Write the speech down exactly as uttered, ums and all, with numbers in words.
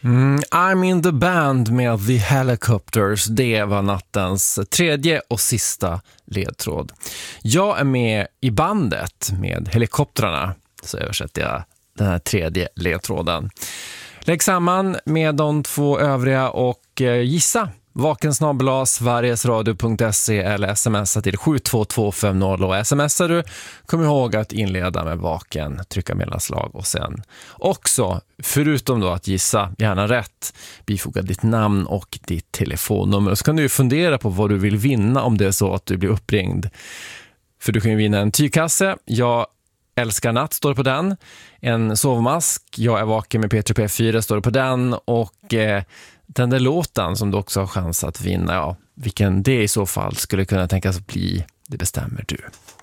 Mm, I'm in the band med The Helicopters. Det var nattens tredje och sista ledtråd. Jag är med i bandet med helikoptrarna, så översätter jag den här tredje ledtråden. Lägg samman med de två övriga och eh, gissa. Vaken snabel-a sverigesradio punkt se eller smsa till sju två två fem noll, och smsar du, kom ihåg att inleda med vaken, trycka mellanslag och sen också, förutom då att gissa gärna rätt, bifoga ditt namn och ditt telefonnummer. Och så kan du ju fundera på vad du vill vinna om det är så att du blir uppringd. För du kan ju vinna en tygkasse. Jag älskar natt, står det på den. En sovmask, jag är vaken med P tre P fyra, står det på den. Och eh, den där låten som du också har chans att vinna, ja, vilken det i så fall skulle kunna tänkas bli, det bestämmer du.